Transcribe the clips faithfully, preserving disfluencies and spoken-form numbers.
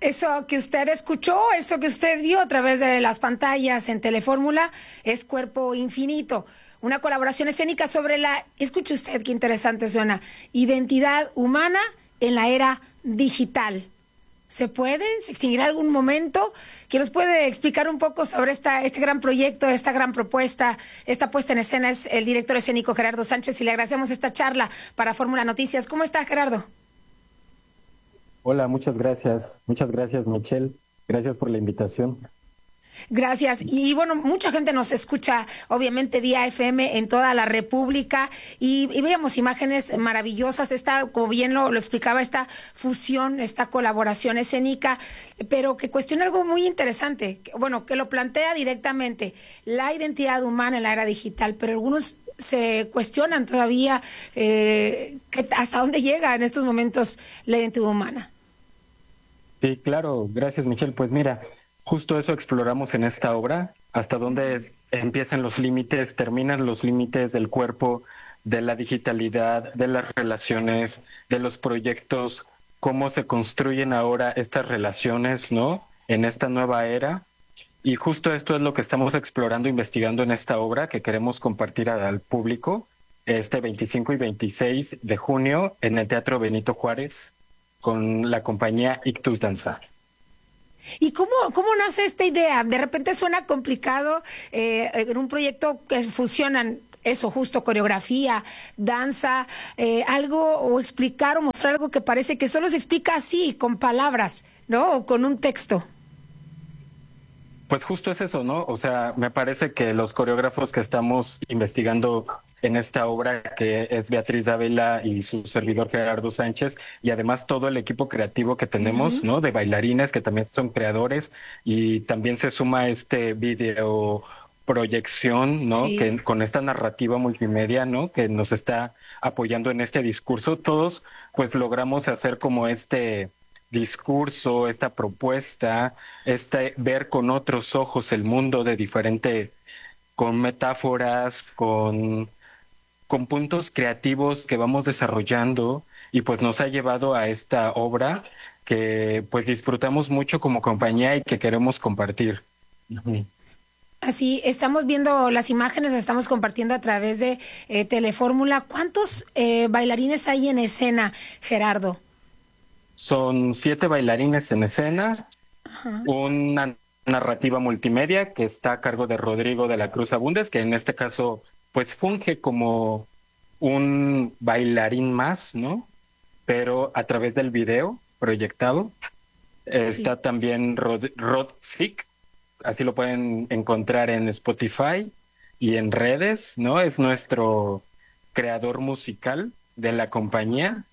Eso que usted escuchó, eso que usted vio a través de las pantallas en Telefórmula es Cuerpo Infinito, una colaboración escénica sobre la, escuche usted qué interesante suena, identidad humana en la era digital. ¿Se puede? ¿Se extinguirá algún momento? ¿Quién nos puede explicar un poco sobre esta, este gran proyecto, esta gran propuesta, esta puesta en escena? Es el director escénico Gerardo Sánchez y le agradecemos esta charla para Fórmula Noticias. ¿Cómo está, Gerardo? Hola, muchas gracias. Muchas gracias, Michelle. Gracias por la invitación. Gracias. Y bueno, mucha gente nos escucha, obviamente, vía F M en toda la República y, y veíamos imágenes maravillosas. Esta, como bien lo, lo explicaba, esta fusión, esta colaboración escénica, pero que cuestiona algo muy interesante. Que, bueno, que lo plantea directamente, la identidad humana en la era digital, pero algunos se cuestionan todavía eh, que, hasta dónde llega en estos momentos la identidad humana. Sí, claro. Gracias, Michelle. Pues mira, justo eso exploramos en esta obra, hasta dónde es- empiezan los límites, terminan los límites del cuerpo, de la digitalidad, de las relaciones, de los proyectos, cómo se construyen ahora estas relaciones, ¿no? En esta nueva era. Y justo esto es lo que estamos explorando, investigando en esta obra que queremos compartir a- al público este veinticinco y veintiséis de junio en el Teatro Benito Juárez con la compañía Ictus Danza. ¿Y cómo, cómo nace esta idea? De repente suena complicado eh, en un proyecto que fusionan eso, justo coreografía, danza, eh, algo o explicar o mostrar algo que parece que solo se explica así, con palabras, ¿no? O con un texto. Pues justo es eso, ¿no? O sea, me parece que los coreógrafos que estamos investigando en esta obra, que es Beatriz Dávila y su servidor Gerardo Sánchez, y además todo el equipo creativo que tenemos, Ujú. ¿no? De bailarines que también son creadores, y también se suma este video proyección, ¿no? Sí. Que con esta narrativa multimedia, ¿no? Que nos está apoyando en este discurso, todos pues logramos hacer como este discurso, esta propuesta, este ver con otros ojos el mundo de diferente, con metáforas, con, con puntos creativos que vamos desarrollando y pues nos ha llevado a esta obra que pues disfrutamos mucho como compañía y que queremos compartir. Ujú. Así, estamos viendo las imágenes, las estamos compartiendo a través de eh, Telefórmula. ¿Cuántos eh, bailarines hay en escena, Gerardo? Son siete bailarines en escena, Ajá. una narrativa multimedia que está a cargo de Rodrigo de la Cruz Abundes, que en este caso pues funge como un bailarín más, ¿no? Pero a través del video proyectado. Sí. Está también Rod, Rod Sick, así lo pueden encontrar en Spotify y en redes, ¿no? Es nuestro creador musical de la compañía.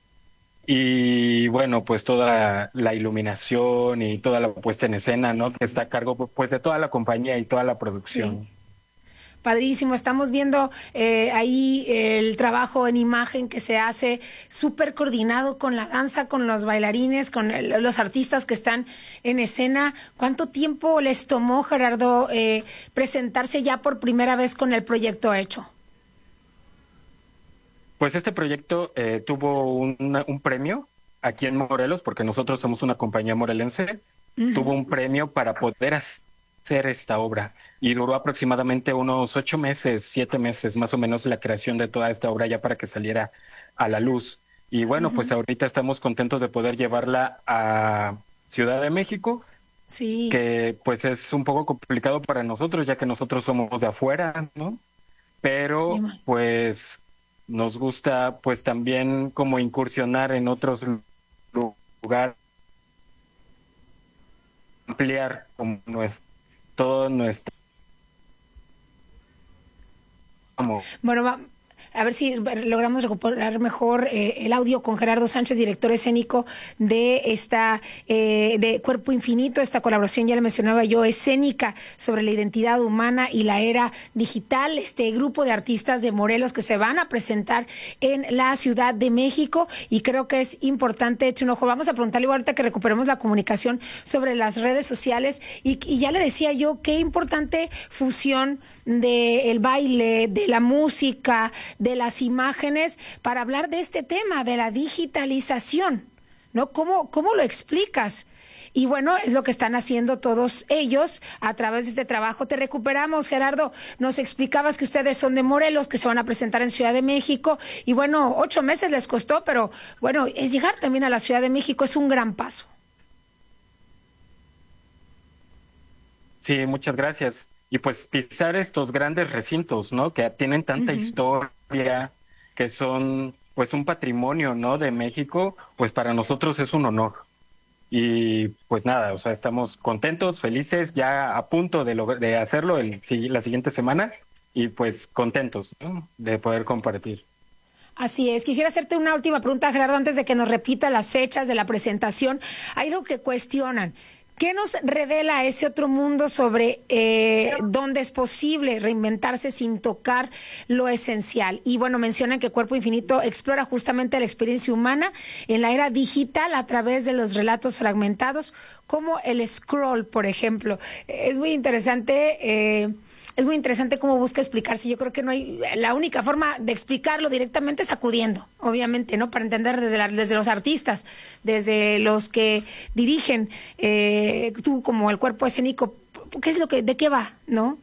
Y bueno, pues toda la iluminación y toda la puesta en escena, ¿no? Que está a cargo pues de toda la compañía y toda la Sí. producción. Padrísimo, estamos viendo eh, ahí el trabajo en imagen que se hace súper coordinado con la danza, con los bailarines, con el- los artistas que están en escena. ¿Cuánto tiempo les tomó, Gerardo, eh, presentarse ya por primera vez con el proyecto hecho? Pues este proyecto eh, tuvo un, un premio aquí en Morelos, porque nosotros somos una compañía morelense, tuvo Ujú. un premio para poder hacer esta obra y duró aproximadamente unos ocho meses, siete meses más o menos la creación de toda esta obra ya para que saliera a la luz. Y bueno, pues Ujú. ahorita estamos contentos de poder llevarla a Ciudad de México, Sí. que pues es un poco complicado para nosotros ya que nosotros somos de afuera, ¿no? Pero Dime. pues nos gusta pues también como incursionar en otros lu- lugares, ampliar como nuestro, todo nuestro como Bueno, va- a ver si logramos recuperar mejor eh, el audio con Gerardo Sánchez, director escénico de esta eh, de Cuerpo Infinito, esta colaboración, ya le mencionaba yo, escénica sobre la identidad humana y la era digital, este grupo de artistas de Morelos que se van a presentar en la Ciudad de México y creo que es importante, eche un ojo, vamos a preguntarle ahorita que recuperemos la comunicación sobre las redes sociales y, y ya le decía yo, qué importante fusión del baile, de la música, de las imágenes, para hablar de este tema, de la digitalización, ¿no? ¿Cómo, cómo lo explicas? Y bueno, es lo que están haciendo todos ellos a través de este trabajo. Te recuperamos, Gerardo. Nos explicabas que ustedes son de Morelos, que se van a presentar en Ciudad de México. Y bueno, ocho meses les costó, pero bueno, es llegar también a la Ciudad de México, es un gran paso. Sí, muchas gracias. Y pues pisar estos grandes recintos, ¿no? Que tienen tanta uh-huh. historia, que son pues un patrimonio, ¿no? De México, pues para nosotros es un honor. Y pues nada, o sea, estamos contentos, felices, ya a punto de, log- de hacerlo el, la siguiente semana y pues contentos, ¿no? De poder compartir. Así es. Quisiera hacerte una última pregunta, Gerardo, antes de que nos repita las fechas de la presentación. Hay algo que cuestionan. ¿Qué nos revela ese otro mundo sobre eh, dónde es posible reinventarse sin tocar lo esencial? Y bueno, mencionan que Cuerpo Infinito explora justamente la experiencia humana en la era digital a través de los relatos fragmentados, como el scroll, por ejemplo. Es muy interesante. Eh, Es muy interesante cómo busca explicarse. Yo creo que no hay, la única forma de explicarlo directamente es acudiendo, obviamente, ¿no? Para entender desde, la, desde los artistas, desde los que dirigen, eh, tú como el cuerpo escénico, ¿qué es lo que, de qué va, no?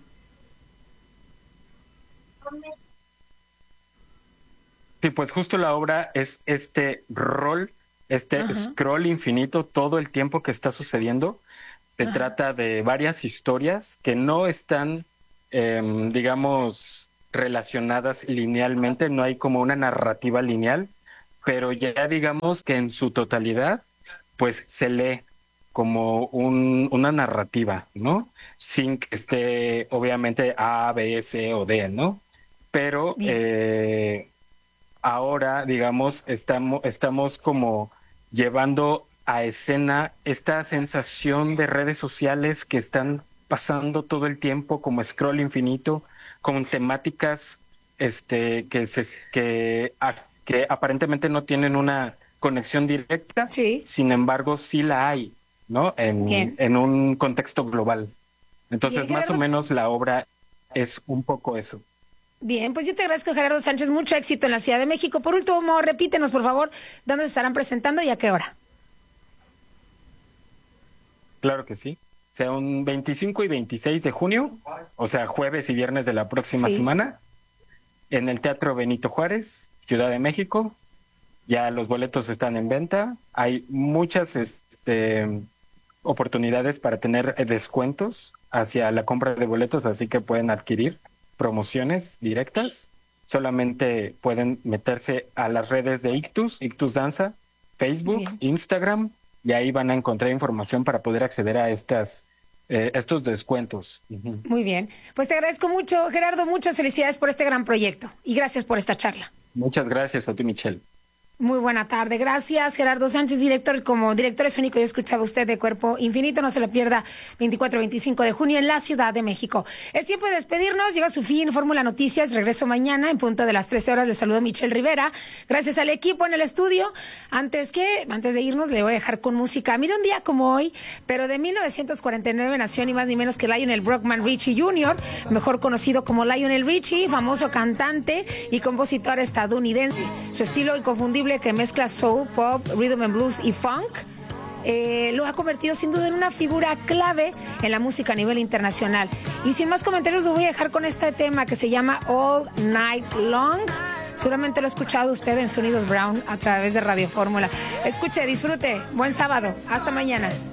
Sí, pues justo la obra es este rol, este Ajá. scroll infinito todo el tiempo que está sucediendo. Se Ajá. trata de varias historias que no están Eh, digamos, relacionadas linealmente, no hay como una narrativa lineal, pero ya digamos que en su totalidad, pues se lee como un, una narrativa, ¿no? Sin que esté, obviamente, A, B, C o D, ¿no? Pero eh, ahora, digamos, estamos, estamos como llevando a escena esta sensación de redes sociales que están pasando todo el tiempo como scroll infinito, con temáticas este que se que, a, que aparentemente no tienen una conexión directa, sí. sin embargo sí la hay, ¿no? En, en un contexto global. Entonces, Bien, más o menos la obra es un poco eso. Bien, pues yo te agradezco, Gerardo Sánchez, mucho éxito en la Ciudad de México. Por último, repítenos, por favor, dónde se estarán presentando y a qué hora. Claro que sí. Sea un veinticinco y veintiséis de junio, o sea, jueves y viernes de la próxima sí. semana, en el Teatro Benito Juárez, Ciudad de México. Ya los boletos están en venta. Hay muchas este, oportunidades para tener descuentos hacia la compra de boletos, así que pueden adquirir promociones directas. Solamente pueden meterse a las redes de Ictus, Ictus Danza, Facebook, Bien. Instagram, y ahí van a encontrar información para poder acceder a estas eh, estos descuentos. Uh-huh. Muy bien. Pues te agradezco mucho, Gerardo. Muchas felicidades por este gran proyecto y gracias por esta charla. Muchas gracias a ti, Michelle. Muy buena tarde. Gracias, Gerardo Sánchez, director. Como director escénico, ya escuchaba usted de Cuerpo Infinito. No se lo pierda, veinticuatro y veinticinco de junio en la Ciudad de México. Es tiempo de despedirnos. Llega a su fin Fórmula Noticias. Regreso mañana en punto de las trece horas. Les saludo Michelle Rivera. Gracias al equipo en el estudio. Antes que, antes de irnos, le voy a dejar con música. Mira, un día como hoy, pero de mil novecientos cuarenta y nueve nació ni más ni menos que Lionel Brockman Richie junior, mejor conocido como Lionel Richie, famoso cantante y compositor estadounidense. Su estilo inconfundible que mezcla soul, pop, rhythm and blues y funk, eh, lo ha convertido sin duda en una figura clave en la música a nivel internacional. Y sin más comentarios, lo voy a dejar con este tema que se llama All Night Long. Seguramente lo ha escuchado usted en Sonidos Brown a través de Radio Fórmula. Escuche, disfrute. Buen sábado. Hasta mañana.